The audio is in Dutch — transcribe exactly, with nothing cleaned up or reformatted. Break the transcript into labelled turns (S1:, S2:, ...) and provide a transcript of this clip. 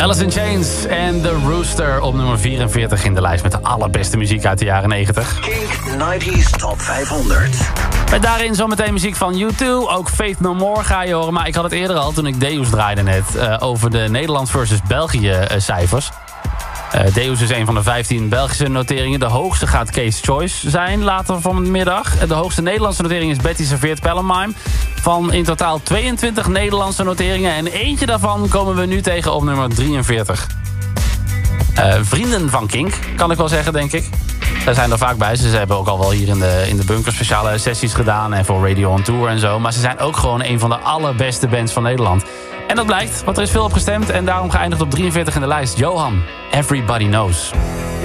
S1: Alice in Chains en The Rooster op nummer vierenveertig in de lijst met de allerbeste muziek uit de jaren negentig.
S2: Kink negentig Top vijfhonderd.
S1: Met daarin zometeen muziek van U twee, ook Faith No More ga je horen. Maar ik had het eerder al toen ik Deus draaide net uh, over de Nederland versus België uh, cijfers. Uh, Deus is een van de vijftien Belgische noteringen. De hoogste gaat Case Choice zijn later vanmiddag. De hoogste Nederlandse notering is Betty Serveert Pellemime. Van in totaal tweeëntwintig Nederlandse noteringen. En eentje daarvan komen we nu tegen op nummer drieënveertig. Uh, vrienden van Kink, kan ik wel zeggen, denk ik. Zij zijn er vaak bij. Ze hebben ook al wel hier in de, in de bunker speciale sessies gedaan. En voor Radio on Tour en zo. Maar ze zijn ook gewoon een van de allerbeste bands van Nederland. En dat blijkt, want er is veel op gestemd. En daarom geëindigd op drieënveertig in de lijst. Johan, Everybody Knows.